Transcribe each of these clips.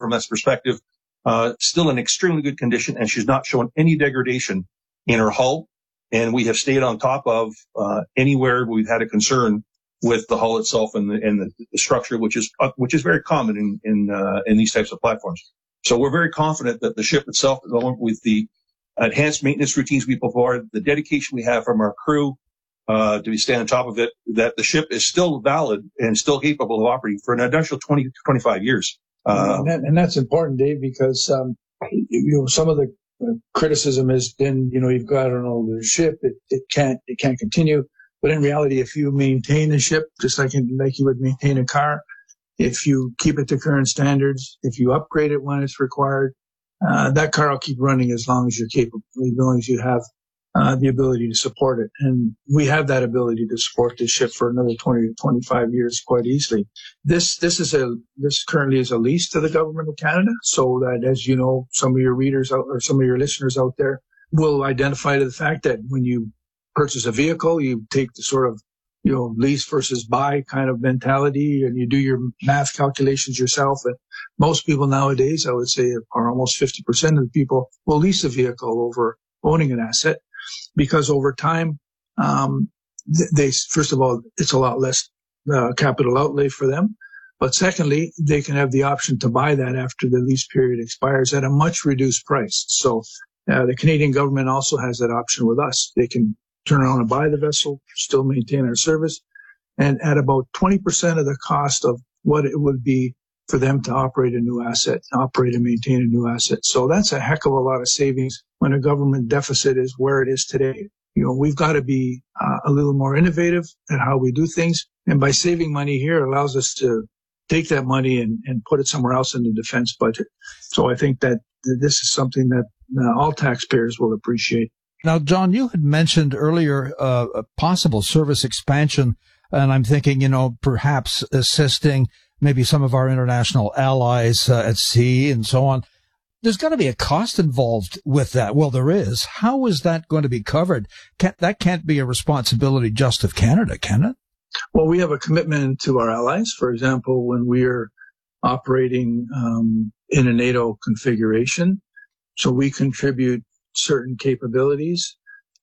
from this perspective, still in extremely good condition, and she's not shown any degradation in her hull. And we have stayed on top of anywhere we've had a concern with the hull itself and the structure, which is very common in these types of platforms. So we're very confident that the ship itself, along with the enhanced maintenance routines we provide, the dedication we have from our crew to stay on top of it, that the ship is still valid and still capable of operating for an additional 20 to 25 years. And that's important, Dave, because some of the criticism has been, you've got an older ship, it can't continue. But in reality, if you maintain the ship just like you would maintain a car, if you keep it to current standards, if you upgrade it when it's required, that car will keep running as long as you're capable, as long as you have the ability to support it. And we have that ability to support this ship for another 20 to 25 years quite easily. This currently is a lease to the government of Canada, so that, as you know, some of your readers or some of your listeners out there will identify to the fact that when you purchase a vehicle, you take the sort of lease versus buy kind of mentality, and you do your math calculations yourself. And most people nowadays, I would say, or almost 50% of the people, will lease a vehicle over owning an asset, because over time, first of all, it's a lot less capital outlay for them. But secondly, they can have the option to buy that after the lease period expires at a much reduced price. So the Canadian government also has that option with us. They can turn around and buy the vessel, still maintain our service, and at about 20% of the cost of what it would be for them to operate a new asset, operate and maintain a new asset. So that's a heck of a lot of savings when a government deficit is where it is today. We've got to be a little more innovative at how we do things. And by saving money here, it allows us to take that money and put it somewhere else in the defense budget. So I think that this is something that all taxpayers will appreciate. Now, John, you had mentioned earlier a possible service expansion, and I'm thinking, perhaps assisting maybe some of our international allies at sea and so on. There's got to be a cost involved with that. Well, there is. How is that going to be covered? That can't be a responsibility just of Canada, can it? Well, we have a commitment to our allies. For example, when we're operating in a NATO configuration, so we contribute certain capabilities,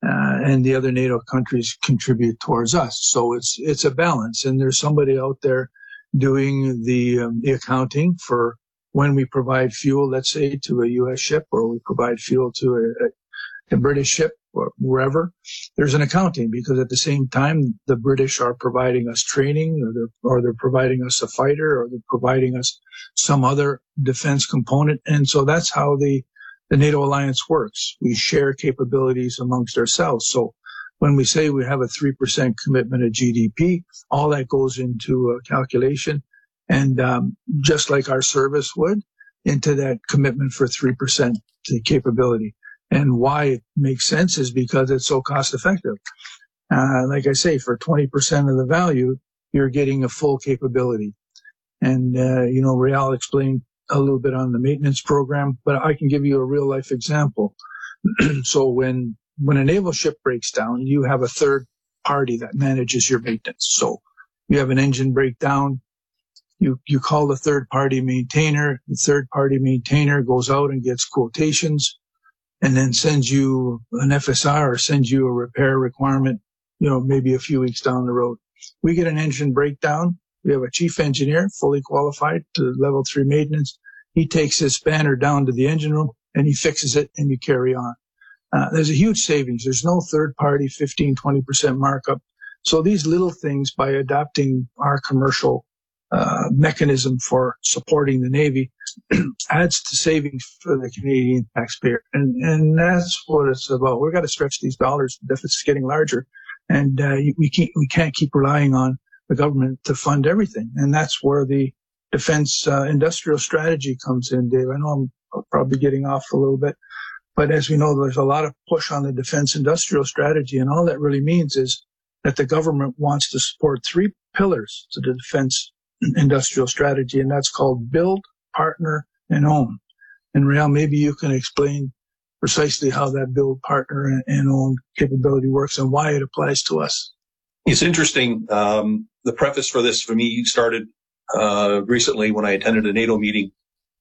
and the other NATO countries contribute towards us. So it's a balance, and there's somebody out there doing the accounting for when we provide fuel, let's say, to a U.S. ship, or we provide fuel to a British ship, or wherever. There's an accounting, because at the same time, the British are providing us training, or they're providing us a fighter, or they're providing us some other defense component. And so that's how the NATO alliance works. We share capabilities amongst ourselves. So when we say we have a 3% commitment of GDP, all that goes into a calculation. And just like our service would, into that commitment for 3% to capability. And why it makes sense is because it's so cost effective. Like I say, for 20% of the value, you're getting a full capability. And, Réal explained a little bit on the maintenance program, but I can give you a real life example. So when a naval ship breaks down, you have a third party that manages your maintenance. So you have an engine breakdown. You call the third party maintainer. The third party maintainer goes out and gets quotations and then sends you an FSR or sends you a repair requirement, maybe a few weeks down the road. We get an engine breakdown. We have a chief engineer, fully qualified to level 3 maintenance. He takes his spanner down to the engine room and he fixes it, and you carry on. There's a huge savings. There's no third party 15-20% markup. So these little things, by adopting our commercial mechanism for supporting the Navy, adds to savings for the Canadian taxpayer. And that's what it's about. We've got to stretch these dollars. The deficit's getting larger, and we can't keep relying on the government to fund everything. And that's where the defense industrial strategy comes in, Dave. I know I'm probably getting off a little bit, but as we know, there's a lot of push on the defense industrial strategy, and all that really means is that the government wants to support 3 pillars to the defense industrial strategy, and that's called build, partner, and own. And Réal, maybe you can explain precisely how that build, partner, and own capability works and why it applies to us. It's interesting. The preface for this for me started recently when I attended a NATO meeting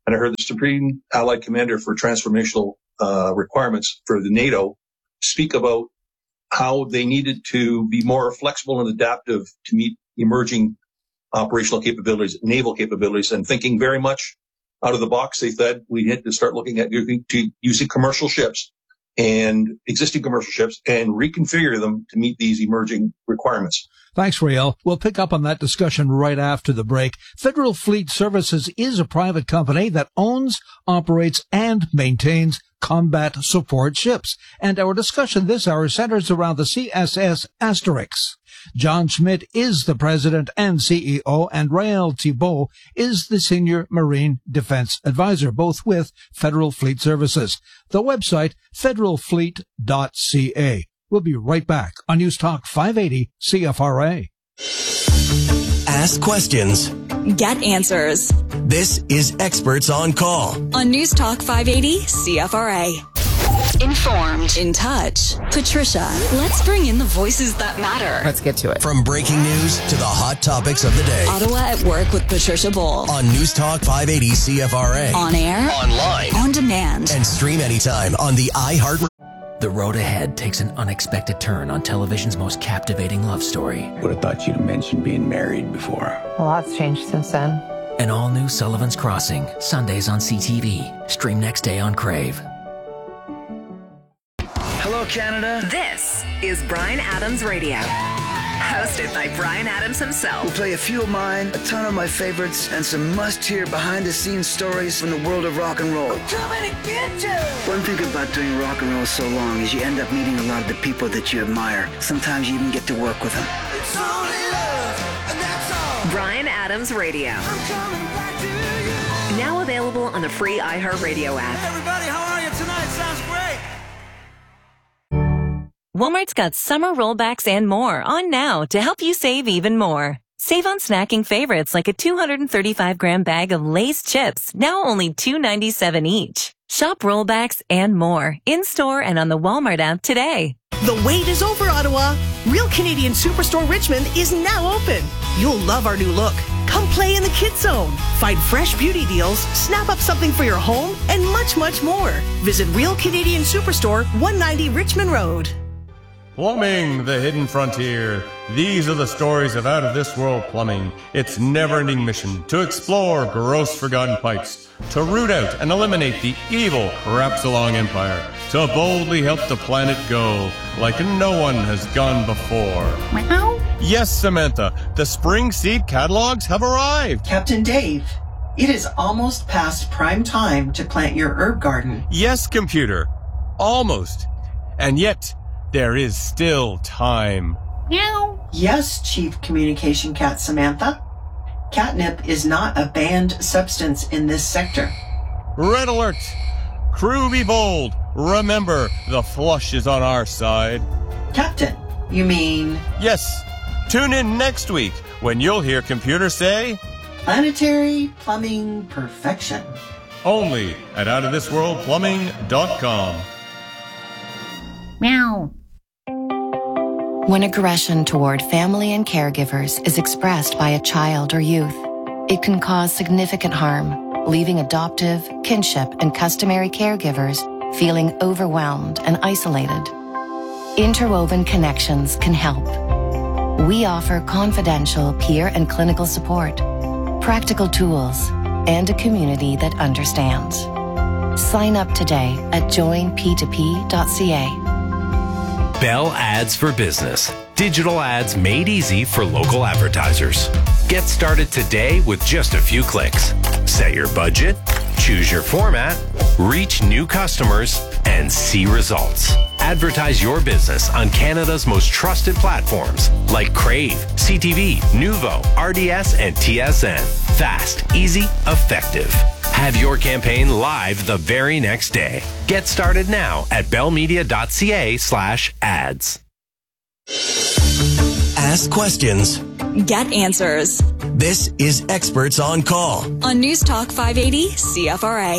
and I heard the Supreme Allied Commander for Transformational Requirements for the NATO speak about how they needed to be more flexible and adaptive to meet emerging operational capabilities, naval capabilities, and thinking very much out of the box. They said we had to start looking at using commercial ships and existing commercial ships and reconfigure them to meet these emerging requirements. Thanks, Rael. We'll pick up on that discussion right after the break. Federal Fleet Services is a private company that owns, operates, and maintains combat support ships. And our discussion this hour centers around the CSS Asterix. John Schmidt is the president and CEO, and Rael Thibault is the senior Marine Defense Advisor, both with Federal Fleet Services. The website, federalfleet.ca. We'll be right back on News Talk 580 CFRA. Ask questions. Get answers. This is Experts on Call. On News Talk 580 CFRA. Informed. In touch. Patricia, let's bring in the voices that matter. Let's get to it. From breaking news to the hot topics of the day. Ottawa at Work with Patricia Bull. On News Talk 580 CFRA. On air. Online. On demand. And stream anytime on the iHeart. The road ahead takes an unexpected turn on television's most captivating love story. Would have thought you'd mentioned being married before. A lot's changed since then. An all-new Sullivan's Crossing, Sundays on CTV. Stream next day on Crave. Hello, Canada. This is Bryan Adams Radio. Hosted by Bryan Adams himself. We'll play a few of mine, a ton of my favorites, and some must-hear behind-the-scenes stories from the world of rock and roll. I'm coming to get you! One thing about doing rock and roll so long is you end up meeting a lot of the people that you admire. Sometimes you even get to work with them. It's only love, and that's all. Bryan Adams Radio. I'm coming back to you. Now available on the free iHeartRadio app. Hey everybody, how are you tonight? Sounds great. Walmart's got summer rollbacks and more on now to help you save even more. Save on snacking favorites like a 235-gram bag of Lay's chips, now only $2.97 each. Shop rollbacks and more in-store and on the Walmart app today. The wait is over, Ottawa. Real Canadian Superstore Richmond is now open. You'll love our new look. Come play in the Kids Zone. Find fresh beauty deals, snap up something for your home, and much, much more. Visit Real Canadian Superstore, 190 Richmond Road. Plumbing, the hidden frontier. These are the stories of out-of-this-world plumbing. Its never-ending mission to explore gross forgotten pipes, to root out and eliminate the evil Crapsalong Empire, to boldly help the planet go like no one has gone before. Meow. Yes, Samantha, the spring seed catalogs have arrived. Captain Dave, it is almost past prime time to plant your herb garden. Yes, computer, almost. And yet, there is still time. Meow. Yes, Chief Communication Cat Samantha. Catnip is not a banned substance in this sector. Red alert! Crew be bold. Remember, the flush is on our side. Captain, you mean? Yes. Tune in next week when you'll hear computer say... Planetary Plumbing Perfection. Only at outofthisworldplumbing.com. Meow. When aggression toward family and caregivers is expressed by a child or youth, it can cause significant harm, leaving adoptive, kinship, and customary caregivers feeling overwhelmed and isolated. Interwoven Connections can help. We offer confidential peer and clinical support, practical tools, and a community that understands. Sign up today at joinp2p.ca. Bell Ads for Business. Digital ads made easy for local advertisers. Get started today with just a few clicks. Set your budget, choose your format, reach new customers, and see results. Advertise your business on Canada's most trusted platforms like Crave, CTV, Nuvo, RDS, and TSN. Fast, easy, effective. Have your campaign live the very next day. Get started now at bellmedia.ca/ads. Ask questions. Get answers. This is Experts on Call. On News Talk 580 CFRA.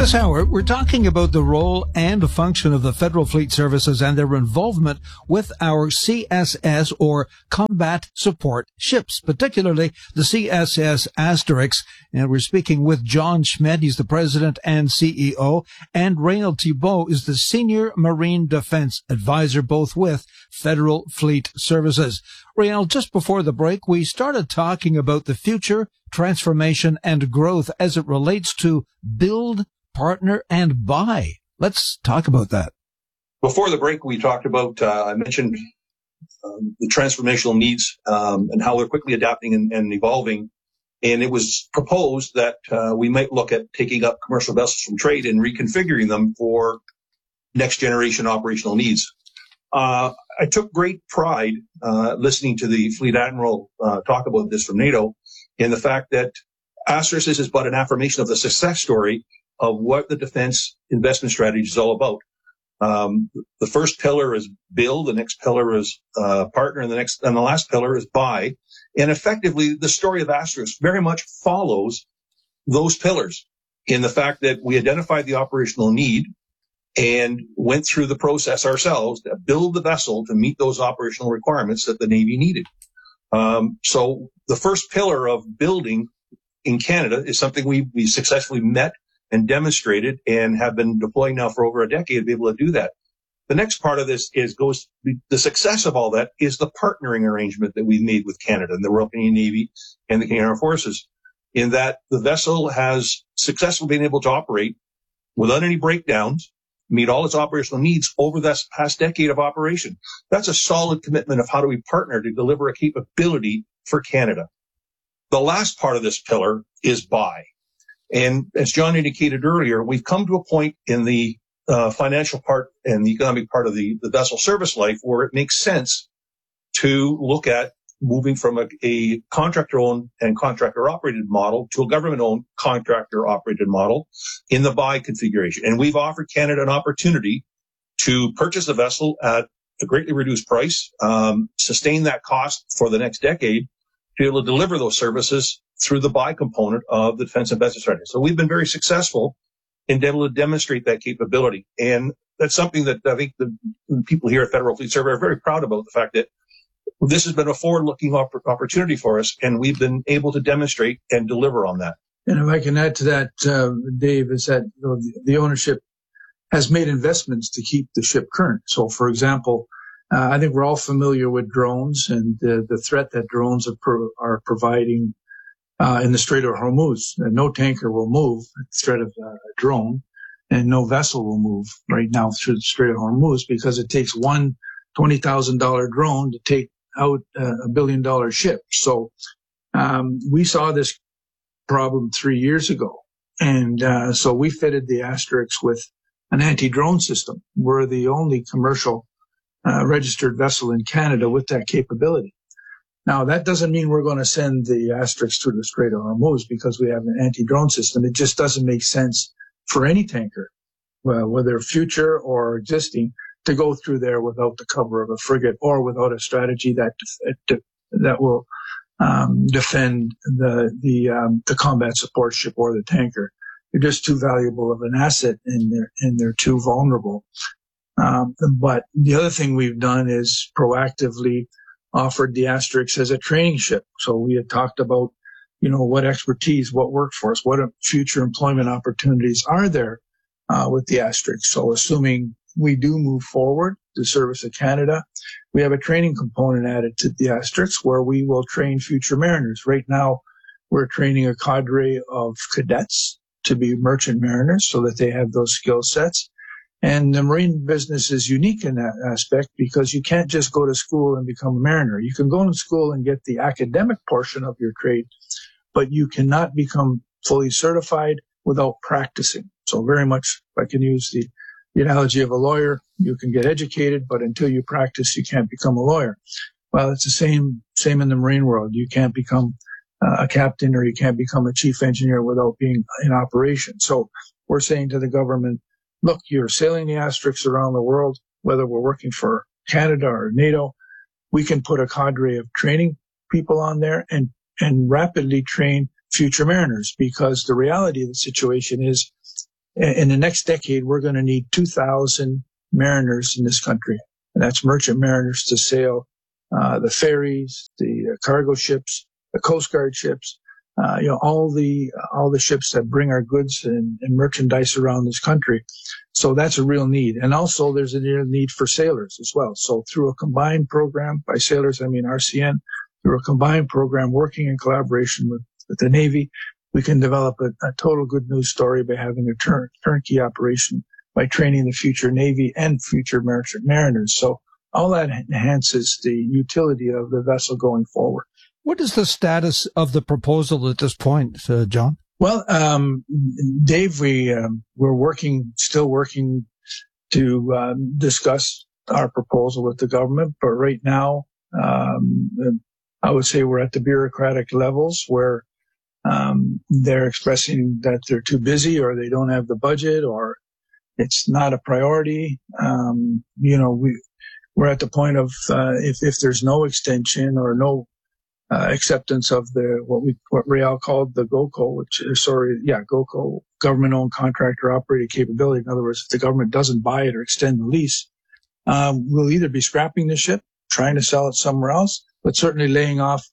This hour, we're talking about the role and function of the Federal Fleet Services and their involvement with our CSS or combat support ships, particularly the CSS Asterix. And we're speaking with John Schmidt. He's the president and CEO, and Rael Thibault is the senior marine defense advisor, both with Federal Fleet Services. Rael, just before the break, we started talking about the future, transformation, and growth as it relates to build, partner, and buy. Let's talk about that. Before the break, we talked about, I mentioned the transformational needs and how they're quickly adapting and evolving. And it was proposed that we might look at taking up commercial vessels from trade and reconfiguring them for next generation operational needs. I took great pride listening to the Fleet Admiral talk about this from NATO, in the fact that Asterix is but an affirmation of the success story of what the defense investment strategy is all about. The first pillar is build, the next pillar is partner, and the last pillar is buy. And effectively, the story of Asterix very much follows those pillars in the fact that we identified the operational need and went through the process ourselves to build the vessel to meet those operational requirements that the Navy needed. So the first pillar of building in Canada is something we successfully met and demonstrated and have been deploying now for over a decade to be able to do that. The next part of this the success of all that is the partnering arrangement that we've made with Canada and the Royal Canadian Navy and the Canadian Armed Forces, in that the vessel has successfully been able to operate without any breakdowns, meet all its operational needs over this past decade of operation. That's a solid commitment of how do we partner to deliver a capability for Canada. The last part of this pillar is buy. And as John indicated earlier, we've come to a point in the financial part and the economic part of the vessel service life where it makes sense to look at moving from a contractor-owned and contractor-operated model to a government-owned contractor-operated model in the buy configuration. And we've offered Canada an opportunity to purchase a vessel at a greatly reduced price, sustain that cost for the next decade, to be able to deliver those services through the buy component of the defense investment strategy. So we've been very successful in being able to demonstrate that capability. And that's something that I think the people here at Federal Fleet Services are very proud about, the fact that this has been a forward-looking opportunity for us, and we've been able to demonstrate and deliver on that. And if I can add to that, Dave, is that the ownership has made investments to keep the ship current. So, for example, I think we're all familiar with drones and the threat that drones are providing in the Strait of Hormuz. No tanker will move at the threat of a drone, and no vessel will move right now through the Strait of Hormuz, because it takes one $20,000 drone to take out a $1 billion ship. So we saw this problem 3 years ago, and so we fitted the Asterix with an anti-drone system. We're the only commercial registered vessel in Canada with that capability. Now, that doesn't mean we're going to send the Asterix through the Strait of Hormuz because we have an anti-drone system. It just doesn't make sense for any tanker, whether future or existing, to go through there without the cover of a frigate or without a strategy that will defend the combat support ship or the tanker. They're just too valuable of an asset, and they're too vulnerable. But the other thing we've done is proactively offered the Asterix as a training ship. So we had talked about, what expertise, what workforce, what future employment opportunities are there with the Asterix. So assuming we do move forward to service of Canada, we have a training component added to the Asterix where we will train future mariners. Right now, we're training a cadre of cadets to be merchant mariners so that they have those skill sets. And the marine business is unique in that aspect because you can't just go to school and become a mariner. You can go to school and get the academic portion of your trade, but you cannot become fully certified without practicing. So very much, if I can use the analogy of a lawyer, you can get educated, but until you practice, you can't become a lawyer. Well, it's the same in the marine world. You can't become a captain or you can't become a chief engineer without being in operation. So we're saying to the government, look, you're sailing the Asterix around the world, whether we're working for Canada or NATO, we can put a cadre of training people on there and rapidly train future mariners, because the reality of the situation is in the next decade, we're going to need 2,000 mariners in this country. And that's merchant mariners to sail the ferries, the cargo ships, the Coast Guard ships, all the ships that bring our goods and merchandise around this country. So that's a real need. And also there's a real need for sailors as well. So through a combined program, by sailors, I mean RCN, through a combined program working in collaboration with the Navy, we can develop a total good news story by having a turnkey operation by training the future Navy and future merchant mariners. So all that enhances the utility of the vessel going forward. What is the status of the proposal at this point, John? Well, Dave, we're still working to discuss our proposal with the government. But right now, I would say we're at the bureaucratic levels where they're expressing that they're too busy or they don't have the budget or it's not a priority. We're at the point of if there's no extension or no acceptance of what Rael called the GOCO, GOCO, government-owned contractor operated capability. In other words, if the government doesn't buy it or extend the lease, we'll either be scrapping the ship, trying to sell it somewhere else, but certainly laying off,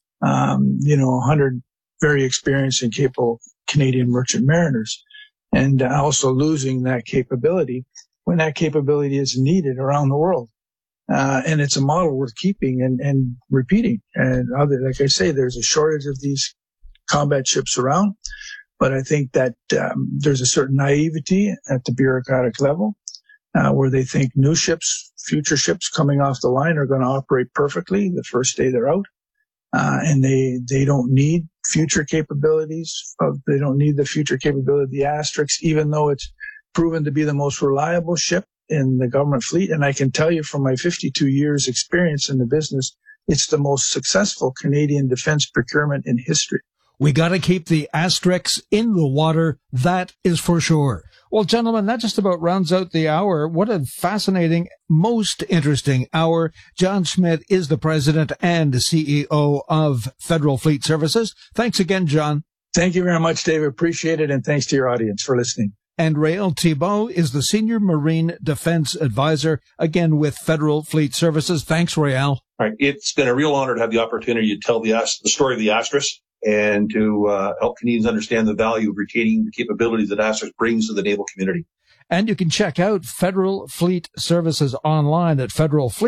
100 very experienced and capable Canadian merchant mariners, and also losing that capability when that capability is needed around the world. And it's a model worth keeping and repeating. And like I say, there's a shortage of these combat ships around, but I think that there's a certain naivety at the bureaucratic level where they think new ships, future ships coming off the line are going to operate perfectly the first day they're out. And they don't need future capabilities. They don't need the future capability of the Asterix, even though it's proven to be the most reliable ship in the government fleet. And I can tell you from my 52 years experience in the business, it's the most successful Canadian defense procurement in history. We got to keep the Asterix in the water. That is for sure. Well, gentlemen, that just about rounds out the hour. What a fascinating, most interesting hour. John Schmidt is the president and CEO of Federal Fleet Services. Thanks again, John. Thank you very much, David. Appreciate it. And thanks to your audience for listening. And Rael Thibault is the Senior Marine Defense Advisor, again with Federal Fleet Services. Thanks, Rael. All right. It's been a real honor to have the opportunity to tell the story of the Asterix and to help Canadians understand the value of retaining the capabilities that Asterix brings to the naval community. And you can check out Federal Fleet Services online at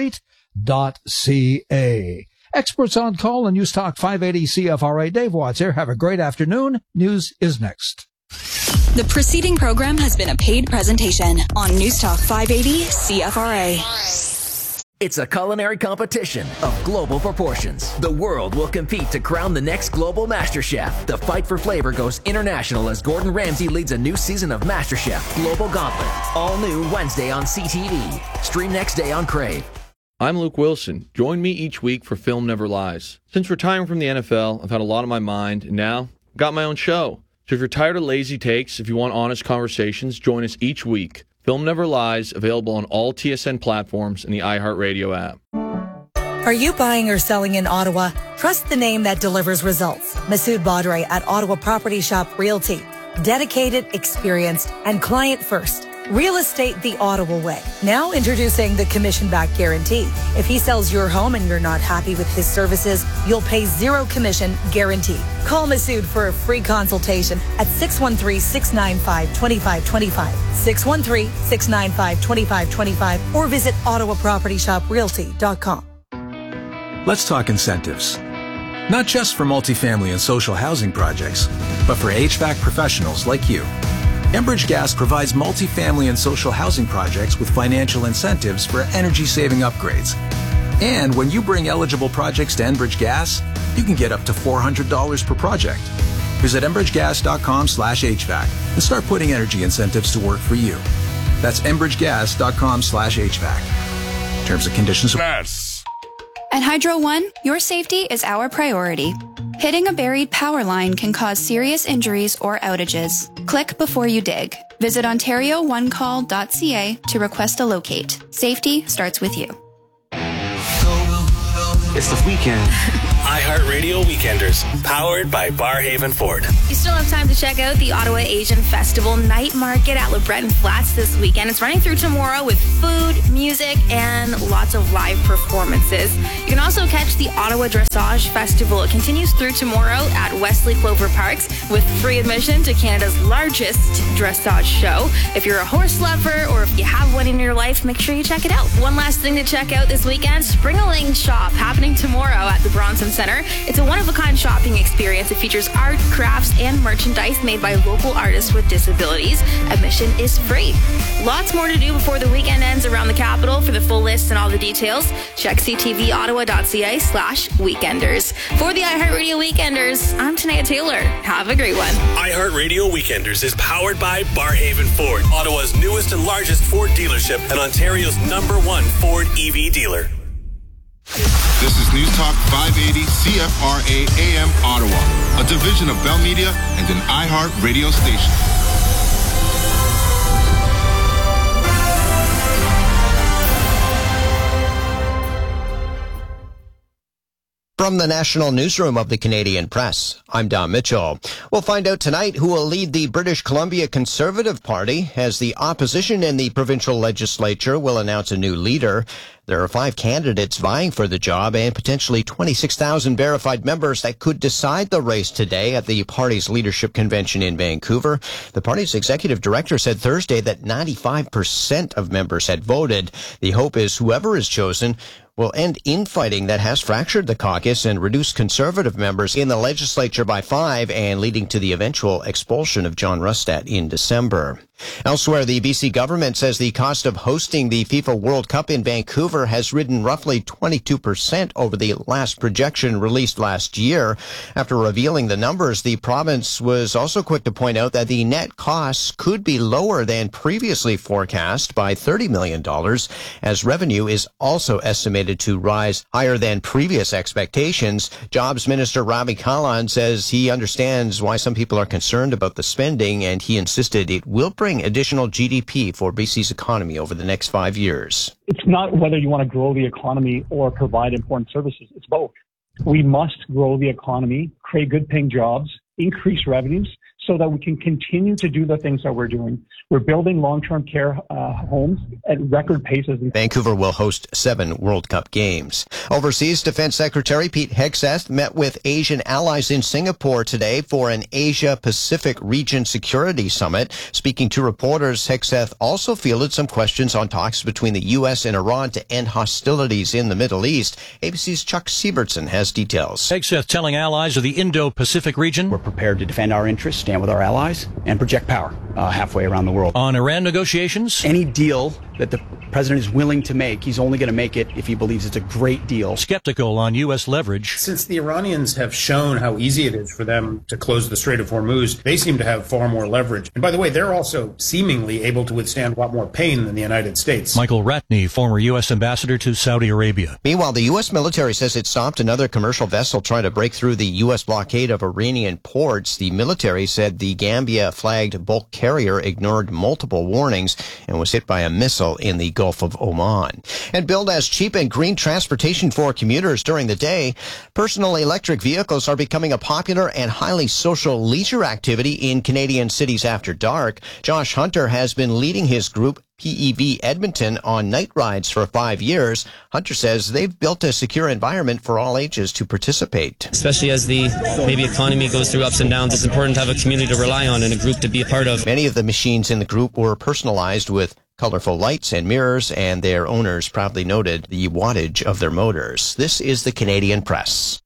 federalfleet.ca. Experts on call on News Talk 580 CFRA. Dave Watts here. Have a great afternoon. News is next. The preceding program has been a paid presentation on News Talk 580 CFRA. It's a culinary competition of global proportions. The world will compete to crown the next global master chef. The fight for flavor goes international as Gordon Ramsay leads a new season of MasterChef Global Gauntlet. All new Wednesday on CTV. Stream next day on Crave. I'm Luke Wilson. Join me each week for Film Never Lies. Since retiring from the NFL, I've had a lot on my mind, and now I've got my own show. So if you're tired of lazy takes, if you want honest conversations, join us each week. Film Never Lies, available on all TSN platforms and the iHeartRadio app. Are you buying or selling in Ottawa? Trust the name that delivers results. Masood Badre at Ottawa Property Shop Realty. Dedicated, experienced, and client first. Real estate the Ottawa way. Now introducing the commission-back guarantee. If he sells your home and you're not happy with his services, you'll pay zero commission guaranteed. Call Masood for a free consultation at 613-695-2525, 613-695-2525, or visit OttawaPropertyShopRealty.com. Let's talk incentives. Not just for multifamily and social housing projects, but for HVAC professionals like you. Enbridge Gas provides multifamily and social housing projects with financial incentives for energy-saving upgrades. And when you bring eligible projects to Enbridge Gas, you can get up to $400 per project. Visit enbridgegas.com/HVAC and start putting energy incentives to work for you. That's enbridgegas.com/HVAC. Terms and conditions. Yes. At Hydro One, your safety is our priority. Hitting a buried power line can cause serious injuries or outages. Click before you dig. Visit OntarioOneCall.ca to request a locate. Safety starts with you. It's the weekend. iHeartRadio Weekenders, powered by Barhaven Ford. You still have time to check out the Ottawa Asian Festival Night Market at LeBreton Flats this weekend. It's running through tomorrow with food, music, and lots of live performances. You can also catch the Ottawa Dressage Festival. It continues through tomorrow at Wesley Clover Parks with free admission to Canada's largest dressage show. If you're a horse lover or if you have one in your life, make sure you check it out. One last thing to check out this weekend, Spring-a-Ling Shop, happening tomorrow at the Bronson Center. It's a one-of-a-kind shopping experience. It features art, crafts, and merchandise made by local artists with disabilities. Admission is free. Lots more to do before the weekend ends around the capital. For the full list and all the details, check ctvottawa.ca/weekenders. For the iHeartRadio Weekenders, I'm Tanea Taylor. Have a great one. iHeartRadio Weekenders is powered by Barhaven Ford, Ottawa's newest and largest Ford dealership and Ontario's #1 Ford EV dealer. This is News Talk 580 CFRA AM Ottawa, a division of Bell Media and an iHeart radio station. From the National Newsroom of the Canadian Press, I'm Don Mitchell. We'll find out tonight who will lead the British Columbia Conservative Party as the opposition in the provincial legislature will announce a new leader. There are 5 candidates vying for the job and potentially 26,000 verified members that could decide the race today at the party's leadership convention in Vancouver. The party's executive director said Thursday that 95% of members had voted. The hope is whoever is chosen will end infighting that has fractured the caucus and reduce Conservative members in the legislature by 5 and leading to the eventual expulsion of John Rustad in December. Elsewhere, the BC government says the cost of hosting the FIFA World Cup in Vancouver has risen roughly 22% over the last projection released last year. After revealing the numbers, the province was also quick to point out that the net costs could be lower than previously forecast by $30 million, as revenue is also estimated to rise higher than previous expectations. Jobs Minister Ravi Kahlon says he understands why some people are concerned about the spending, and he insisted it will bring additional GDP for BC's economy over the next 5 years. It's not whether you want to grow the economy or provide important services. It's both. We must grow the economy, create good paying jobs, increase revenues so that we can continue to do the things that we're doing. We're building long-term care homes at record paces. Vancouver will host 7 World Cup games. Overseas, Defense Secretary Pete Hegseth met with Asian allies in Singapore today for an Asia-Pacific Region Security Summit. Speaking to reporters, Hegseth also fielded some questions on talks between the U.S. and Iran to end hostilities in the Middle East. ABC's Chuck Siebertson has details. Hegseth telling allies of the Indo-Pacific region, we're prepared to defend our interests, stand with our allies, and project power halfway around the world. On Iran negotiations, any deal that the president is willing to make, he's only going to make it if he believes it's a great deal. Skeptical on U.S. leverage. Since the Iranians have shown how easy it is for them to close the Strait of Hormuz, they seem to have far more leverage. And by the way, they're also seemingly able to withstand a lot more pain than the United States. Michael Ratney, former U.S. ambassador to Saudi Arabia. Meanwhile, the U.S. military says it stopped another commercial vessel trying to break through the U.S. blockade of Iranian ports. The military said the Gambia-flagged bulk carrier ignored multiple warnings and was hit by a missile in the Gulf of Oman. And billed as cheap and green transportation for commuters during the day, personal electric vehicles are becoming a popular and highly social leisure activity in Canadian cities after dark. Josh Hunter has been leading his group PEV Edmonton on night rides for 5 years. Hunter says they've built a secure environment for all ages to participate. Especially as the economy goes through ups and downs, it's important to have a community to rely on and a group to be a part of. Many of the machines in the group were personalized with colorful lights and mirrors, and their owners proudly noted the wattage of their motors. This is the Canadian Press.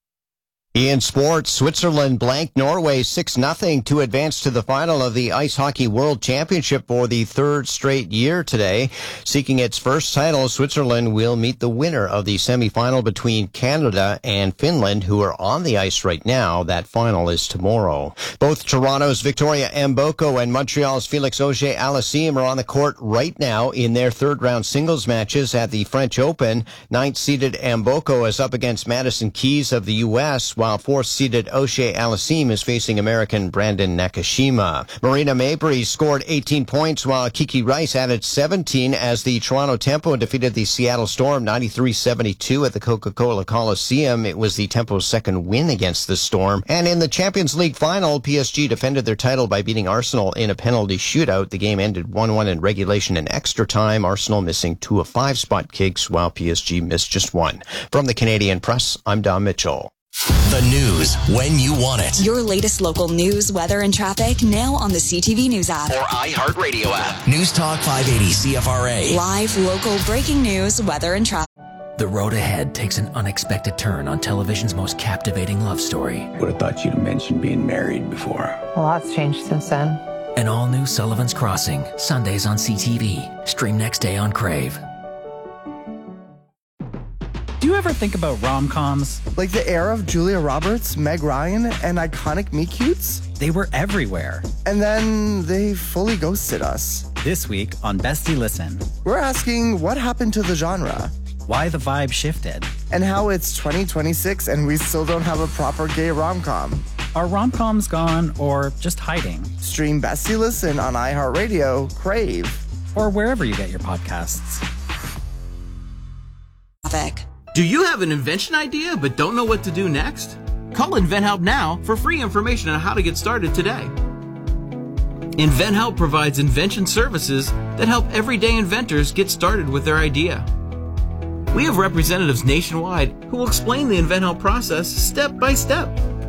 In sports, Switzerland blanked Norway 6-0 to advance to the final of the Ice Hockey World Championship for the 3rd straight year today. Seeking its first title, Switzerland will meet the winner of the semifinal between Canada and Finland, who are on the ice right now. That final is tomorrow. Both Toronto's Victoria Mboko and Montreal's Felix Auger-Aliassime are on the court right now in their third-round singles matches at the French Open. 9th-seeded Mboko is up against Madison Keys of the U.S., while 4th-seeded O'Shea Aliassime is facing American Brandon Nakashima. Marina Mabrey scored 18 points, while Kiki Rice added 17 as the Toronto Tempo defeated the Seattle Storm 93-72 at the Coca-Cola Coliseum. It was the Tempo's second win against the Storm. And in the Champions League final, PSG defended their title by beating Arsenal in a penalty shootout. The game ended 1-1 in regulation and extra time. Arsenal missing 2 of 5 spot kicks, while PSG missed just 1. From the Canadian Press, I'm Dom Mitchell. The news when you want it. Your latest local news, weather, and traffic now on the CTV News app. Or iHeartRadio app. News Talk 580 CFRA. Live, local, breaking news, weather, and traffic. The road ahead takes an unexpected turn on television's most captivating love story. Would have thought you'd have mentioned being married before. A lot's changed since then. An all-new Sullivan's Crossing, Sundays on CTV. Stream next day on Crave. Do you ever think about rom-coms? Like the era of Julia Roberts, Meg Ryan, and iconic meet-cutes? They were everywhere. And then they fully ghosted us. This week on Bestie Listen, we're asking what happened to the genre? Why the vibe shifted? And how it's 2026 and we still don't have a proper gay rom-com. Are rom-coms gone or just hiding? Stream Bestie Listen on iHeartRadio, Crave, or wherever you get your podcasts. Do you have an invention idea but don't know what to do next? Call InventHelp now for free information on how to get started today. InventHelp provides invention services that help everyday inventors get started with their idea. We have representatives nationwide who will explain the InventHelp process step by step.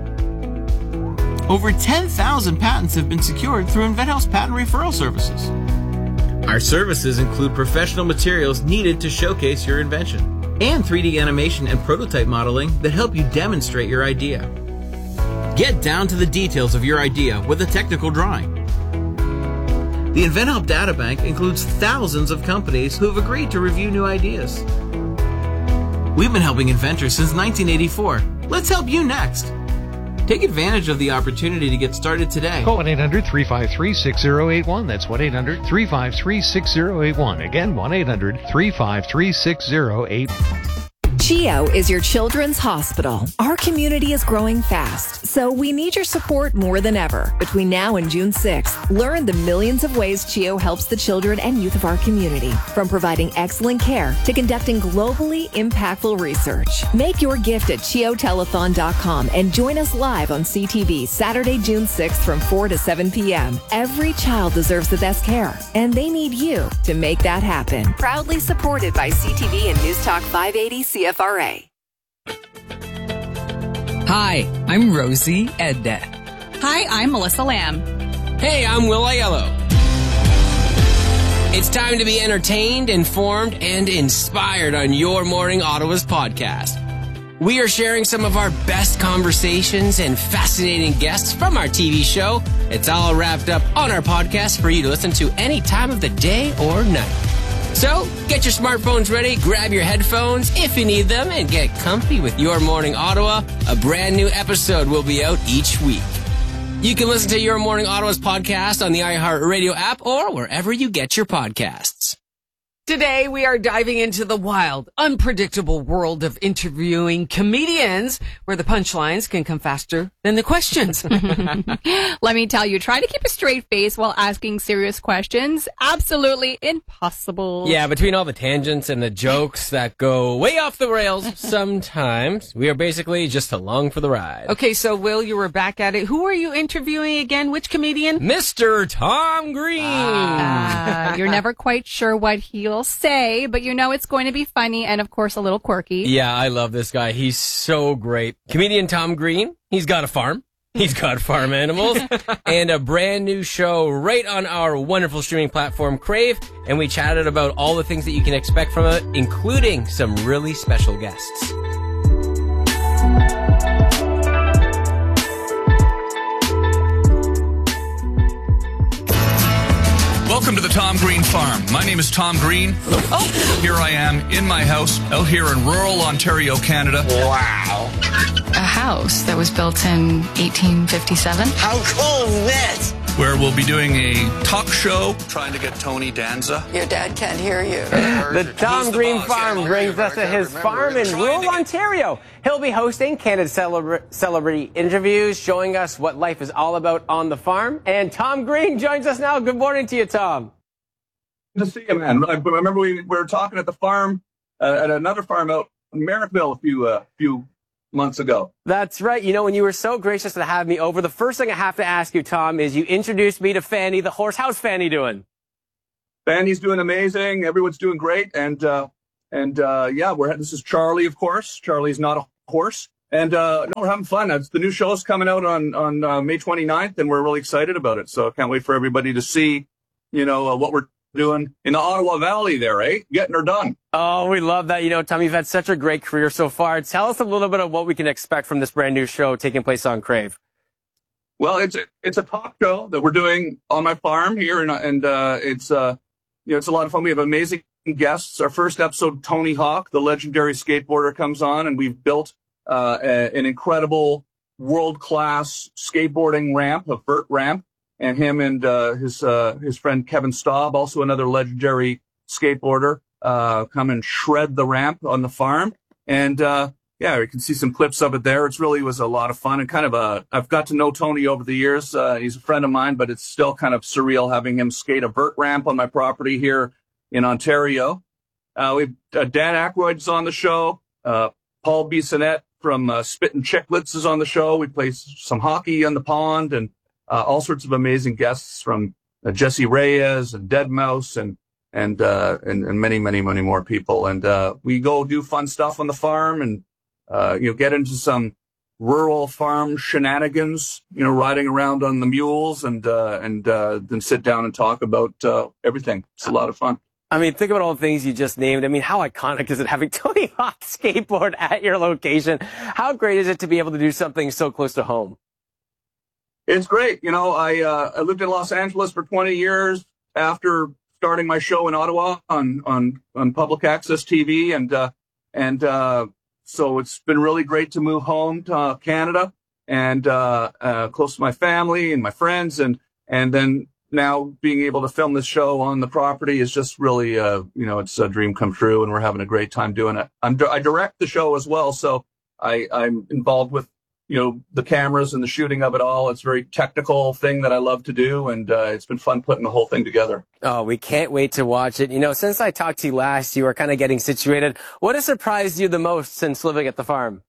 Over 10,000 patents have been secured through InventHelp's patent referral services. Our services include professional materials needed to showcase your invention, and 3D animation and prototype modeling that help you demonstrate your idea. Get down to the details of your idea with a technical drawing. The InventHelp Databank includes thousands of companies who have agreed to review new ideas. We've been helping inventors since 1984. Let's help you next. Take advantage of the opportunity to get started today. Call 1-800-353-6081. That's 1-800-353-6081. Again, 1-800-353-6081. CHEO is your children's hospital. Our community is growing fast, so we need your support more than ever. Between now and June 6th, learn the millions of ways CHEO helps the children and youth of our community, from providing excellent care to conducting globally impactful research. Make your gift at CHEOtelethon.com and join us live on CTV Saturday, June 6th from 4 to 7 p.m. Every child deserves the best care, and they need you to make that happen. Proudly supported by CTV and News Talk 580 CFRA. Hi, I'm Rosie Edna. Hi, I'm Melissa Lamb. Hey, I'm Will Aiello. It's time to be entertained, informed, and inspired on Your Morning Ottawa's podcast. We are sharing some of our best conversations and fascinating guests from our TV show. It's all wrapped up on our podcast for you to listen to any time of the day or night. So, get your smartphones ready, grab your headphones if you need them, and get comfy with Your Morning Ottawa. A brand new episode will be out each week. You can listen to Your Morning Ottawa's podcast on the iHeartRadio app or wherever you get your podcasts. Today, we are diving into the wild, unpredictable world of interviewing comedians, where the punchlines can come faster than the questions. Let me tell you, trying to keep a straight face while asking serious questions, absolutely impossible. Yeah, between all the tangents and the jokes that go way off the rails sometimes, we are basically just along for the ride. Okay, so Will, you were back at it. Who are you interviewing again? Which comedian? Mr. Tom Green. You're never quite sure what he'll say, but you know it's going to be funny and, of course, a little quirky. Yeah, I love this guy. He's so great. Comedian Tom Green, he's got a farm. He's got farm animals and a brand new show right on our wonderful streaming platform, Crave. And we chatted about all the things that you can expect from it, including some really special guests. Welcome to the Tom Green Farm. My name is Tom Green. Oh. Here I am in my house out here in rural Ontario, Canada. Wow. A house that was built in 1857. How cool is this? where we'll be doing a talk show, trying to get Tony Danza. Your dad can't hear you. The Tom Green Farm brings us to his farm in rural Ontario. He'll be hosting candid celebrity interviews, showing us what life is all about on the farm. And Tom Green joins us now. Good morning to you, Tom. Good to see you, man. I remember we were talking at the farm, at another farm out in Merrickville a few months ago. That's right. You know, when you were so gracious to have me over, the first thing I have to ask you, Tom, is you introduced me to Fanny the horse. How's Fanny doing? Fanny's doing amazing. Everyone's doing great. And this is Charlie, of course. Charlie's not a horse. And we're having fun. The new show's coming out on May 29th, and we're really excited about it. So I can't wait for everybody to see, what we're doing in the Ottawa Valley there, eh? Getting her done. Oh, we love that. Tom, you've had such a great career so far. Tell us a little bit of what we can expect from this brand new show taking place on Crave. Well, it's a talk show that we're doing on my farm here, and it's a lot of fun. We have amazing guests. Our first episode, Tony Hawk, the legendary skateboarder, comes on, and we've built an incredible world-class skateboarding ramp, a vert ramp. And him and his friend Kevin Staub, also another legendary skateboarder, come and shred the ramp on the farm. And you can see some clips of it there. It really was a lot of fun and I've got to know Tony over the years. He's a friend of mine, but it's still kind of surreal having him skate a vert ramp on my property here in Ontario. Dan Aykroyd's on the show. Paul Bissonnette from Spittin' Chicklets is on the show. We play some hockey on the pond and all sorts of amazing guests from Jesse Reyes and Deadmau5 and many, many, many more people. And we go do fun stuff on the farm and get into some rural farm shenanigans, riding around on the mules and then sit down and talk about everything. It's a lot of fun. I mean, think about all the things you just named. I mean, how iconic is it having Tony Hawk skateboard at your location? How great is it to be able to do something so close to home? It's great. I lived in Los Angeles for 20 years after starting my show in Ottawa on public access TV. And so it's been really great to move home to Canada and close to my family and my friends. And then now being able to film this show on the property is just really, it's a dream come true. And we're having a great time doing it. I direct the show as well. So I'm involved with the cameras and the shooting of it all. It's a very technical thing that I love to do, and it's been fun putting the whole thing together. Oh, we can't wait to watch it. Since I talked to you last, you were kind of getting situated. What has surprised you the most since living at the farm?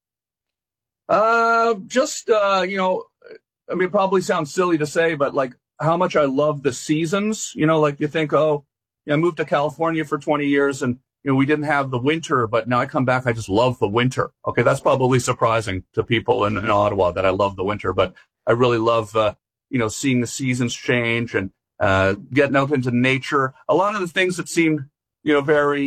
It probably sounds silly to say, but like how much I love the seasons. You think, I moved to California for 20 years and we didn't have the winter, but now I come back, I just love the winter. Okay, that's probably surprising to people in Ottawa that I love the winter, but I really love, seeing the seasons change and getting out into nature. A lot of the things that seemed, very,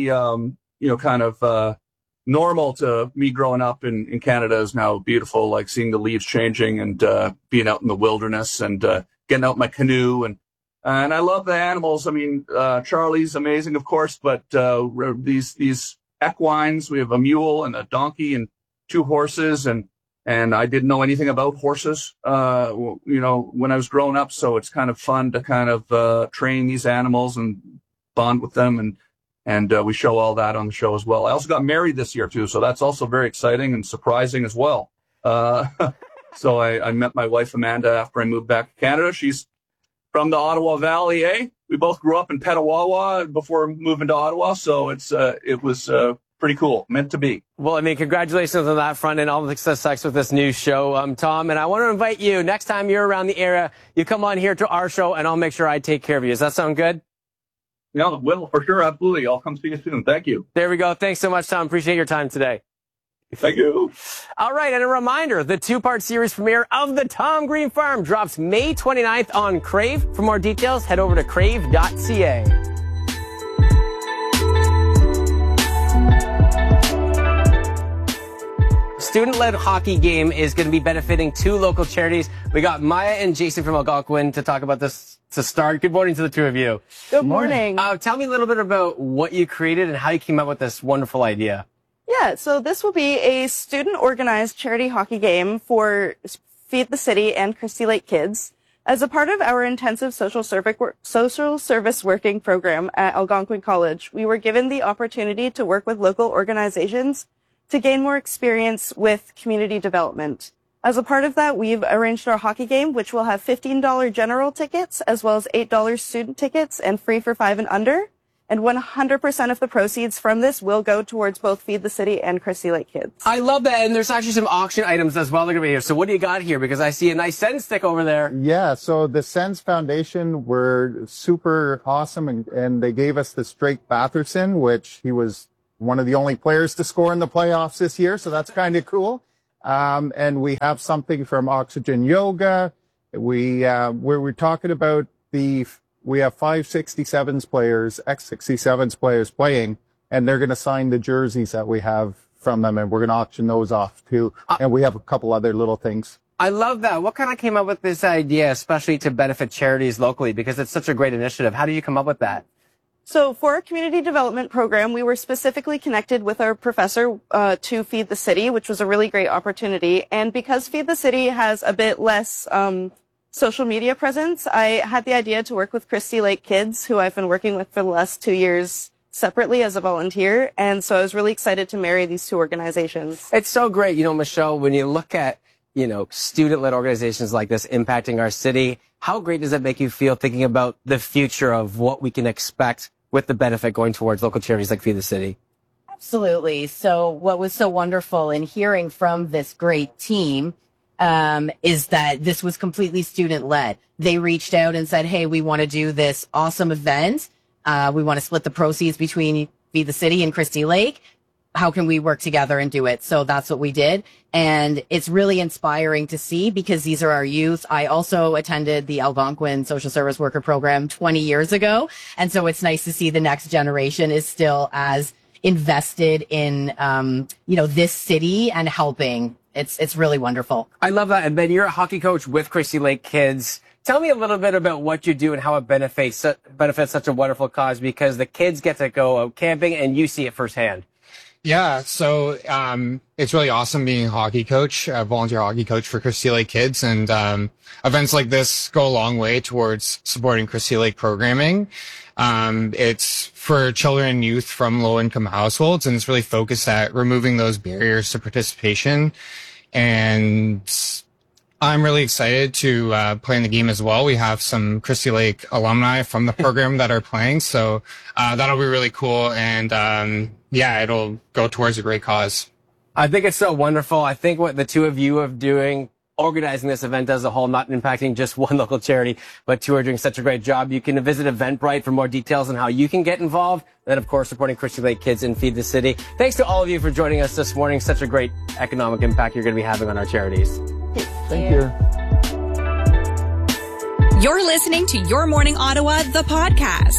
normal to me growing up in Canada is now beautiful, like seeing the leaves changing and being out in the wilderness and getting out in my canoe and I love the animals. I mean, Charlie's amazing, of course, but these equines, we have a mule and a donkey and 2 horses, and I didn't know anything about horses, when I was growing up. So it's kind of fun to train these animals and bond with them, and we show all that on the show as well. I also got married this year too, so that's also very exciting and surprising as well. So I met my wife Amanda after I moved back to Canada. She's from the Ottawa Valley, eh? We both grew up in Petawawa before moving to Ottawa, so it was pretty cool. Meant to be. Well, I mean, congratulations on that front and all the success with this new show, Tom. And I want to invite you, next time you're around the area, you come on here to our show, and I'll make sure I take care of you. Does that sound good? Yeah, will, for sure. Absolutely. I'll come see you soon. Thank you. There we go. Thanks so much, Tom. Appreciate your time today. Thank you. All right, and a reminder, the 2-part series premiere of The Tom Green Farm drops May 29th on Crave. For more details, head over to crave.ca. Student-led hockey game is going to be benefiting 2 local charities. We got Maya and Jason from Algonquin to talk about this to start. Good morning to the 2 of you. Good morning. Tell me a little bit about what you created and how you came up with this wonderful idea. Yeah, so this will be a student-organized charity hockey game for Feed the City and Christie Lake Kids. As a part of our intensive social service working program at Algonquin College, we were given the opportunity to work with local organizations to gain more experience with community development. As a part of that, we've arranged our hockey game, which will have $15 general tickets, as well as $8 student tickets, and free for 5 and under. And 100% of the proceeds from this will go towards both Feed the City and Christie Lake Kids. I love that. And there's actually some auction items as well that are going to be here. So what do you got here? Because I see a nice Sens stick over there. Yeah, so the Sens Foundation were super awesome, and they gave us this Drake Batherson, which he was one of the only players to score in the playoffs this year. So that's kind of cool. And we have something from Oxygen Yoga. We're talking about we have 567s players, X67s players playing, and they're going to sign the jerseys that we have from them, and we're going to auction those off too. And we have a couple other little things. I love that. What kind of came up with this idea, especially to benefit charities locally? Because it's such a great initiative. How did you come up with that? So for our community development program, we were specifically connected with our professor to Feed the City, which was a really great opportunity. And because Feed the City has a bit less social media presence, I had the idea to work with Christie Lake Kids, who I've been working with for the last 2 years separately as a volunteer. And so I was really excited to marry these two organizations. It's so great. You know, Michelle, when you look at, student-led organizations like this impacting our city, how great does that make you feel thinking about the future of what we can expect with the benefit going towards local charities like Feed the City? Absolutely. So what was so wonderful in hearing from this great team is that this was completely student-led. They reached out and said, hey, we want to do this awesome event. We want to split the proceeds between Feed the City and Christie Lake. How can we work together and do it? So that's what we did. And it's really inspiring to see because these are our youth. I also attended the Algonquin Social Service Worker Program 20 years ago. And so it's nice to see the next generation is still as invested in, this city and helping. It's really wonderful. I love that. And Ben, you're a hockey coach with Christie Lake Kids. Tell me a little bit about what you do and how it benefits such a wonderful cause, because the kids get to go out camping and you see it firsthand. Yeah, so it's really awesome being a hockey coach, a volunteer hockey coach for Christie Lake Kids, and events like this go a long way towards supporting Christie Lake programming. It's for children and youth from low-income households, and it's really focused at removing those barriers to participation. And I'm really excited to play in the game as well. We have some Christie Lake alumni from the program that are playing, so that'll be really cool. And it'll go towards a great cause. I think it's so wonderful. I think what the two of you are doing, organizing this event as a whole, not impacting just one local charity, but two are doing such a great job. You can visit Eventbrite for more details on how you can get involved. And, of course, supporting Christie Lake Kids and Feed the City. Thanks to all of you for joining us this morning. Such a great economic impact you're going to be having on our charities. Thank you. You're listening to Your Morning Ottawa, the podcast.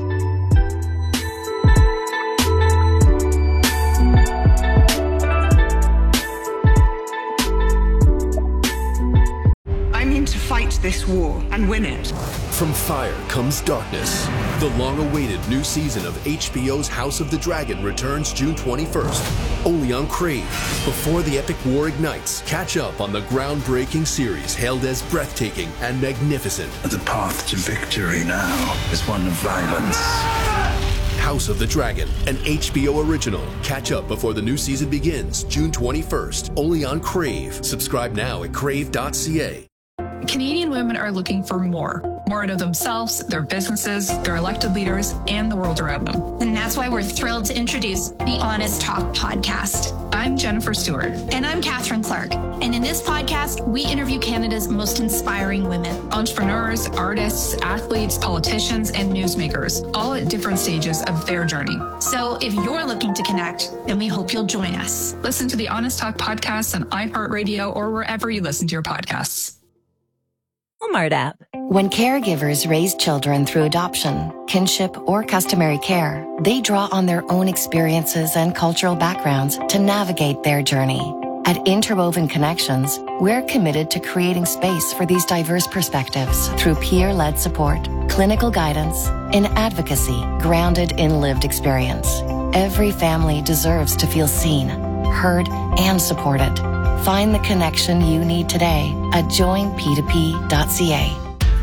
I mean to fight this war and win it. From fire comes darkness. The long-awaited new season of HBO's House of the Dragon returns June 21st, only on Crave. Before the epic war ignites, catch up on the groundbreaking series hailed as breathtaking and magnificent. The path to victory now is one of violence. House of the Dragon, an HBO original. Catch up before the new season begins June 21st, only on Crave. Subscribe now at crave.ca. Canadian women are looking for more out of themselves, their businesses, their elected leaders, and the world around them. And that's why we're thrilled to introduce the Honest Talk podcast. I'm Jennifer Stewart. And I'm Catherine Clark. And in this podcast, we interview Canada's most inspiring women. Entrepreneurs, artists, athletes, politicians, and newsmakers, all at different stages of their journey. So if you're looking to connect, then we hope you'll join us. Listen to the Honest Talk podcast on iHeartRadio or wherever you listen to your podcasts. Walmart app. When caregivers raise children through adoption, kinship, or customary care, they draw on their own experiences and cultural backgrounds to navigate their journey. At Interwoven Connections, we're committed to creating space for these diverse perspectives through peer-led support, clinical guidance, and advocacy grounded in lived experience. Every family deserves to feel seen, heard, and supported. Find the connection you need today at joinp2p.ca.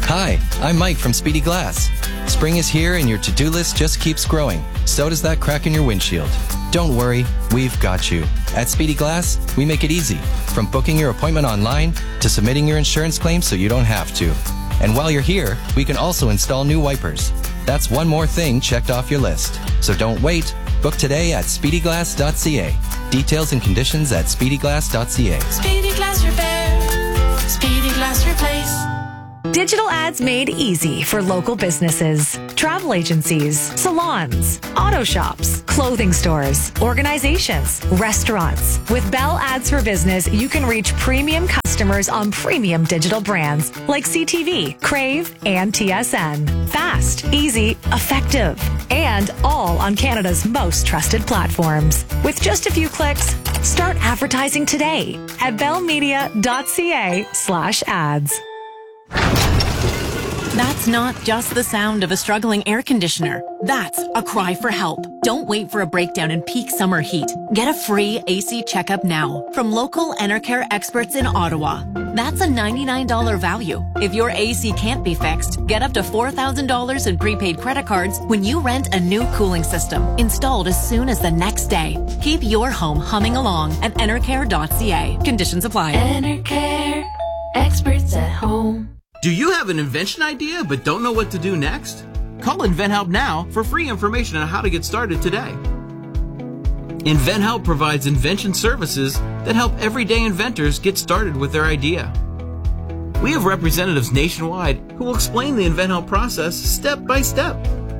Hi, I'm Mike from Speedy Glass. Spring is here and your to-do list just keeps growing. So does that crack in your windshield. Don't worry, we've got you. At Speedy Glass, we make it easy. From booking your appointment online to submitting your insurance claim so you don't have to. And while you're here, we can also install new wipers. That's one more thing checked off your list. So don't wait. Book today at speedyglass.ca. Details and conditions at speedyglass.ca. Speedy Glass Repair. Speedy Glass Replace. Digital ads made easy for local businesses, travel agencies, salons, auto shops, clothing stores, organizations, restaurants. With Bell Ads for Business, you can reach premium customers on premium digital brands like CTV, Crave, and TSN. Fast, easy, effective, and all on Canada's most trusted platforms. With just a few clicks, start advertising today at bellmedia.ca/ads. That's not just the sound of a struggling air conditioner. That's a cry for help. Don't wait for a breakdown in peak summer heat. Get a free AC checkup now from local Enercare experts in Ottawa. That's a $99 value. If your AC can't be fixed, get up to $4,000 in prepaid credit cards when you rent a new cooling system, installed as soon as the next day. Keep your home humming along at enercare.ca. Conditions apply. Enercare, experts at home. Do you have an invention idea but don't know what to do next? Call InventHelp now for free information on how to get started today. InventHelp provides invention services that help everyday inventors get started with their idea. We have representatives nationwide who will explain the InventHelp process step by step.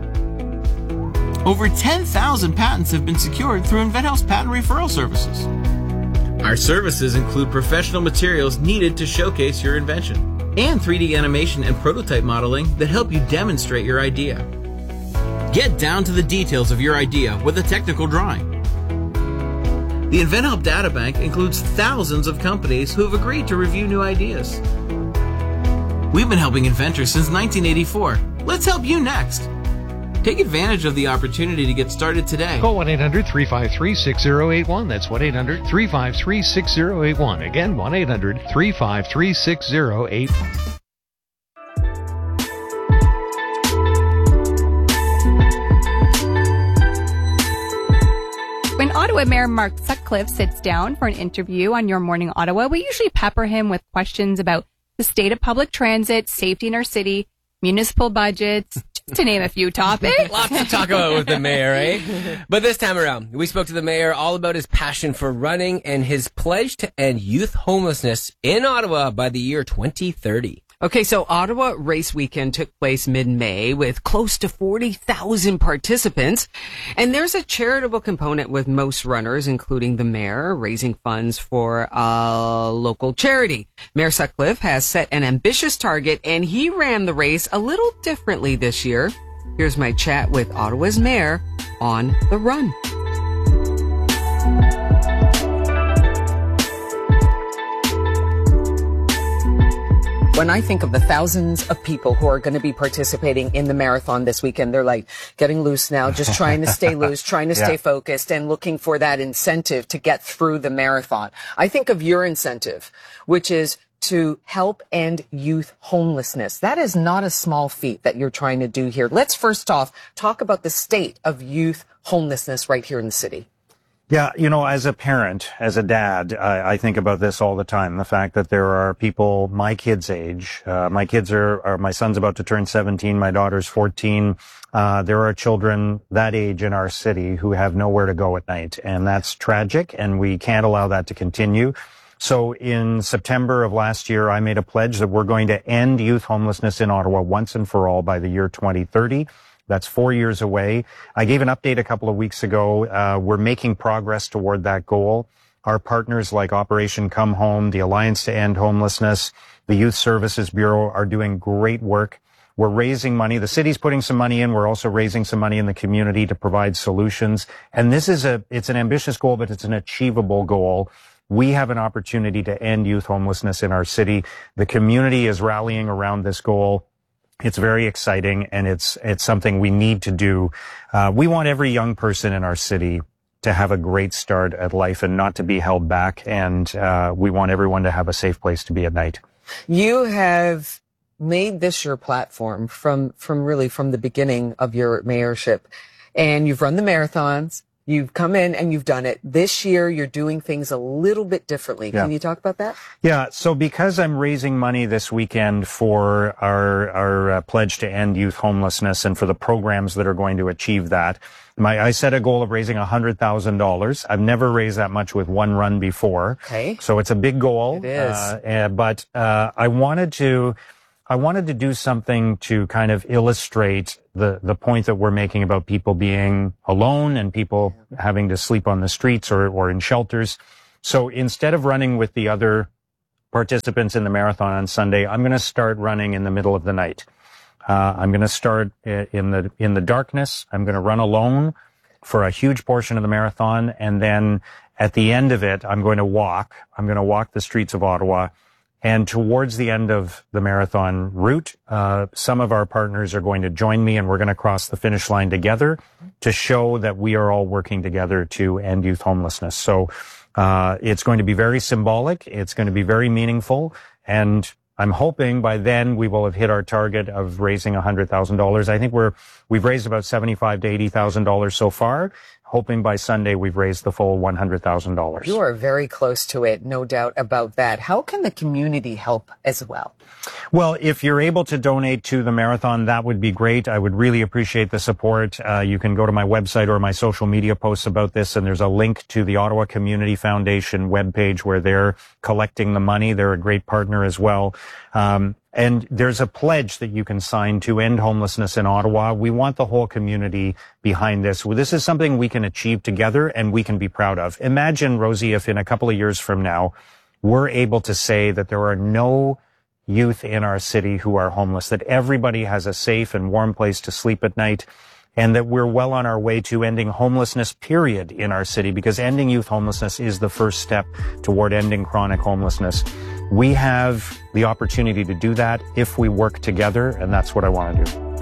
Over 10,000 patents have been secured through InventHelp's patent referral services. Our services include professional materials needed to showcase your invention, and 3D animation and prototype modeling that help you demonstrate your idea. Get down to the details of your idea with a technical drawing. The InventHelp Databank includes thousands of companies who have agreed to review new ideas. We've been helping inventors since 1984. Let's help you next. Take advantage of the opportunity to get started today. Call 1-800-353-6081. That's 1-800-353-6081. Again, 1-800-353-6081. When Ottawa Mayor Mark Sutcliffe sits down for an interview on Your Morning Ottawa, we usually pepper him with questions about the state of public transit, safety in our city, municipal budgets, to name a few topics. Lots to talk about with the mayor, eh? But this time around, we spoke to the mayor all about his passion for running and his pledge to end youth homelessness in Ottawa by the year 2030. Okay, so Ottawa Race Weekend took place mid-May with close to 40,000 participants. And there's a charitable component with most runners, including the mayor, raising funds for a local charity. Mayor Sutcliffe has set an ambitious target, and he ran the race a little differently this year. Here's my chat with Ottawa's mayor on the run. When I think of the thousands of people who are going to be participating in the marathon this weekend, they're like getting loose now, just trying to stay loose, trying to stay focused and looking for that incentive to get through the marathon. I think of your incentive, which is to help end youth homelessness. That is not a small feat that you're trying to do here. Let's first off talk about the state of youth homelessness right here in the city. Yeah, you know, as a parent, as a dad, I think about this all the time. The fact that there are people my kids' age. My kids my son's about to turn 17. My daughter's 14. There are children that age in our city who have nowhere to go at night. And that's tragic, and we can't allow that to continue. So in September of last year, I made a pledge that we're going to end youth homelessness in Ottawa once and for all by the year 2030. That's 4 years away. I gave an update a couple of weeks ago. We're making progress toward that goal. Our partners like Operation Come Home, the Alliance to End Homelessness, the Youth Services Bureau are doing great work. We're raising money. The city's putting some money in. We're also raising some money in the community to provide solutions. And this is it's an ambitious goal, but it's an achievable goal. We have an opportunity to end youth homelessness in our city. The community is rallying around this goal. It's very exciting, and it's something we need to do. We want every young person in our city to have a great start at life and not to be held back. And we want everyone to have a safe place to be at night. You have made this your platform from the beginning of your mayorship. And you've run the marathons. You've come in and you've done it. This year, you're doing things a little bit differently. Yeah. Can you talk about that? Yeah. So because I'm raising money this weekend for our pledge to end youth homelessness and for the programs that are going to achieve that, I set a goal of raising $100,000. I've never raised that much with one run before. Okay. So it's a big goal. It is. But I wanted to do something to kind of illustrate the point that we're making about people being alone and people having to sleep on the streets or in shelters. So instead of running with the other participants in the marathon on Sunday, I'm going to start running in the middle of the night. I'm going to start in the darkness. I'm going to run alone for a huge portion of the marathon. And then at the end of it, I'm going to walk. I'm going to walk the streets of Ottawa. And towards the end of the marathon route, some of our partners are going to join me and we're going to cross the finish line together to show that we are all working together to end youth homelessness. So, it's going to be very symbolic. It's going to be very meaningful. And I'm hoping by then we will have hit our target of raising $100,000. I think we've raised about $75,000 to $80,000 so far. Hoping by Sunday we've raised the full $100,000. You are very close to it, no doubt about that. How can the community help as well? Well, if you're able to donate to the marathon, that would be great. I would really appreciate the support. You can go to my website or my social media posts about this, and there's a link to the Ottawa Community Foundation webpage where they're collecting the money. They're a great partner as well. And there's a pledge that you can sign to end homelessness in Ottawa. We want the whole community behind this. This is something we can achieve together and we can be proud of. Imagine, Rosie, if in a couple of years from now, we're able to say that there are no youth in our city who are homeless, that everybody has a safe and warm place to sleep at night, and that we're well on our way to ending homelessness, period, in our city, because ending youth homelessness is the first step toward ending chronic homelessness. We have the opportunity to do that if we work together, and that's what I want to do.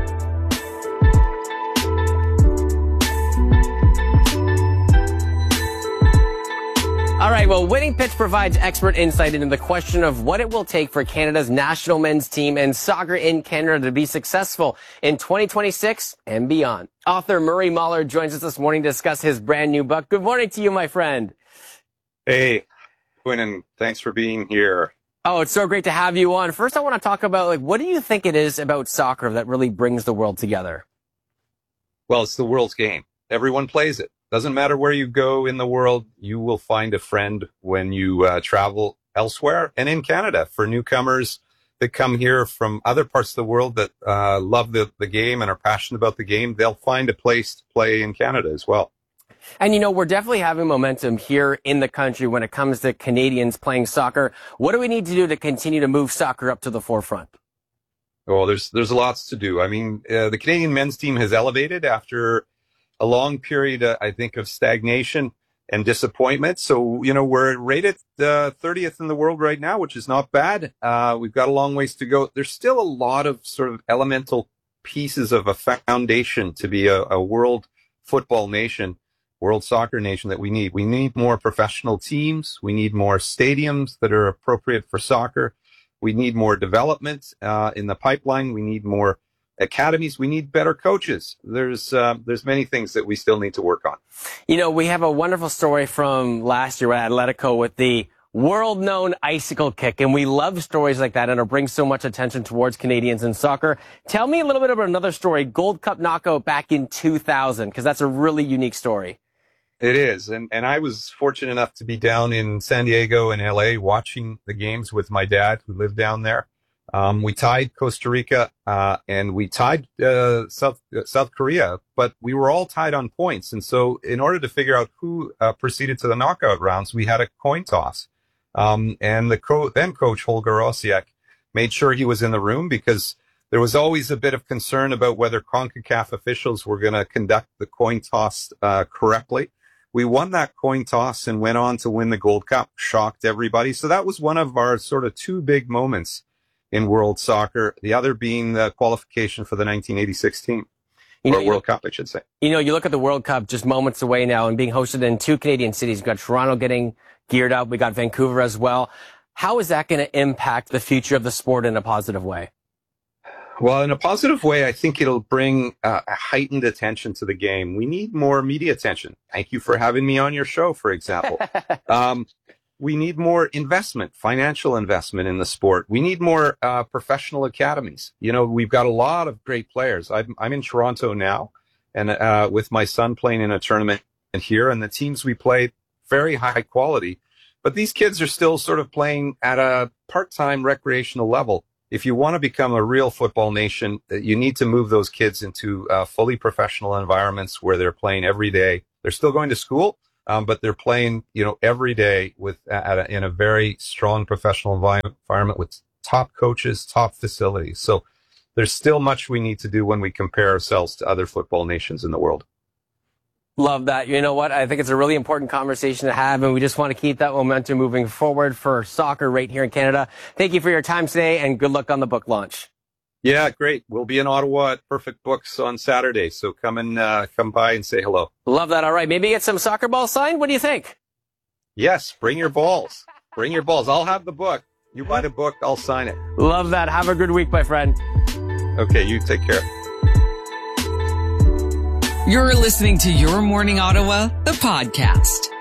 All right, well, Winning Pitch provides expert insight into the question of what it will take for Canada's national men's team and soccer in Canada to be successful in 2026 and beyond. Author Murray Mahler joins us this morning to discuss his brand new book. Good morning to you, my friend. Hey, Quinn, and thanks for being here. Oh, it's so great to have you on. First, I want to talk about, what do you think it is about soccer that really brings the world together? Well, it's the world's game. Everyone plays it. Doesn't matter where you go in the world, you will find a friend when you travel elsewhere. And in Canada, for newcomers that come here from other parts of the world that love the game and are passionate about the game, they'll find a place to play in Canada as well. And, we're definitely having momentum here in the country when it comes to Canadians playing soccer. What do we need to do to continue to move soccer up to the forefront? Oh, there's lots to do. I mean, the Canadian men's team has elevated after a long period, I think, of stagnation and disappointment. So, we're rated 30th in the world right now, which is not bad. We've got a long ways to go. There's still a lot of sort of elemental pieces of a foundation to be a world football nation, world soccer nation that we need. We need more professional teams. We need more stadiums that are appropriate for soccer. We need more development in the pipeline. We need more academies. We need better coaches. There's many things that we still need to work on. We have a wonderful story from last year at Atletico with the world-known icicle kick, and we love stories like that, and it brings so much attention towards Canadians in soccer. Tell me a little bit about another story, Gold Cup knockout back in 2000, because that's a really unique story. It is, and I was fortunate enough to be down in San Diego and LA watching the games with my dad, who lived down there. We tied Costa Rica, and we tied South Korea, but we were all tied on points. And so in order to figure out who proceeded to the knockout rounds, we had a coin toss. And the then coach, Holger Osiek, made sure he was in the room because there was always a bit of concern about whether CONCACAF officials were going to conduct the coin toss correctly. We won that coin toss and went on to win the Gold Cup, shocked everybody. So that was one of our sort of two big moments in world soccer, the other being the qualification for the 1986 team. World Cup, I should say. You look at the World Cup just moments away now and being hosted in two Canadian cities. We've got Toronto getting geared up. We got Vancouver as well. how is that going to impact the future of the sport in a positive way? Well, in a positive way, I think it'll bring a heightened attention to the game. We need more media attention. Thank you for having me on your show, for example. We need more investment, financial investment in the sport. We need more professional academies. You know, we've got a lot of great players. I'm in Toronto now, and with my son playing in a tournament here, and the teams we play, very high quality. But these kids are still sort of playing at a part-time recreational level. If you want to become a real football nation, you need to move those kids into fully professional environments where they're playing every day. They're still going to school, but they're playing, you know, every day in a very strong professional environment with top coaches, top facilities. So there's still much we need to do when we compare ourselves to other football nations in the world. Love that. You know what? I think it's a really important conversation to have, and we just want to keep that momentum moving forward for soccer right here in Canada. Thank you for your time today, and good luck on the book launch. Yeah, great. We'll be in Ottawa at Perfect Books on Saturday, so come by and say hello. Love that. All right, maybe get some soccer balls signed. What do you think? Yes, bring your balls. Bring your balls. I'll have the book. You buy the book, I'll sign it. Love that. Have a good week, my friend. Okay, you take care. You're listening to Your Morning Ottawa, the podcast.